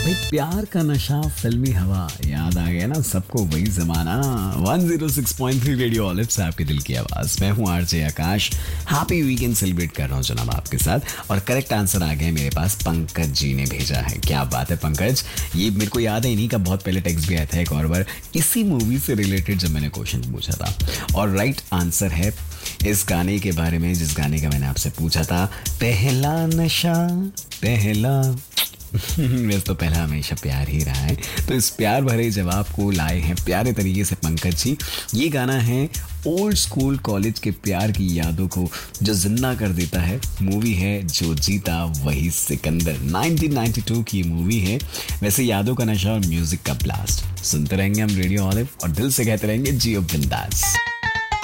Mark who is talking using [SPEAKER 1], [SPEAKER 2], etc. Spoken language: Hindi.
[SPEAKER 1] भाई प्यार का नशा फिल्मी हवा याद आ गया ना सबको वही जमाना। 106.3 रेडियो ऑलिव से आपके दिल की आवाज। मैं हूँ आरजे आकाश। हैप्पी वीकेंड सेलिब्रेट कर रहा हूँ जनाब आपके साथ। और करेक्ट आंसर आ गया मेरे पास, पंकज जी ने भेजा है। क्या बात है पंकज, ये मेरे को याद है इन्हीं का बहुत पहले टेक्स्ट भी आया था एक और बार इसी मूवी से रिलेटेड जब मैंने क्वेश्चन पूछा था। और राइट आंसर है इस गाने के बारे में जिस गाने का मैंने आपसे पूछा था, पहला नशा पहला। वैसे तो पहला हमेशा प्यार ही रहा है। तो इस प्यार भरे जवाब को लाए हैं प्यारे तरीके से पंकज जी। ये गाना है ओल्ड स्कूल कॉलेज के प्यार की यादों को जो जिंदा कर देता है। मूवी है जो जीता वही सिकंदर, 1992 की मूवी है। वैसे यादों का नशा और म्यूजिक का ब्लास्ट सुनते रहेंगे हम रेडियो ऑलिव और दिल से कहते रहेंगे जियो बिंदास।